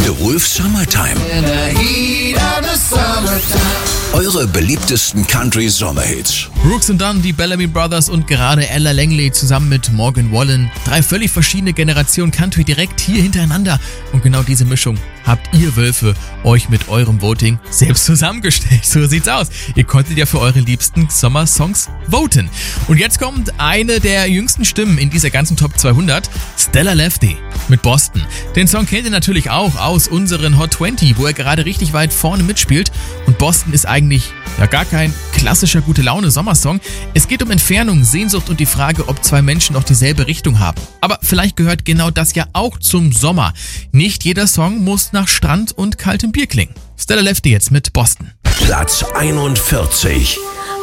Wolf Summertime. Eure beliebtesten Country-Sommerhits. Brooks and Dunn, die Bellamy Brothers und gerade Ella Langley zusammen mit Morgan Wallen. 3 völlig verschiedene Generationen Country direkt hier hintereinander. Und genau diese Mischung habt ihr Wölfe euch mit eurem Voting selbst zusammengestellt. So sieht's aus. Ihr konntet ja für eure liebsten Sommersongs voten. Und jetzt kommt eine der jüngsten Stimmen in dieser ganzen Top 200. Stella Lefty mit Boston. Den Song kennt ihr natürlich auch aus unseren Hot 20, wo er gerade richtig weit vorne mitspielt. Und Boston ist eigentlich ja gar kein klassischer Gute-Laune-Sommersong. Es geht um Entfernung, Sehnsucht und die Frage, ob 2 Menschen noch dieselbe Richtung haben. Aber vielleicht gehört genau das ja auch zum Sommer. Nicht jeder Song muss nach Strand und kaltem Bier klingen. Stella Lefty jetzt mit Boston. Platz 41.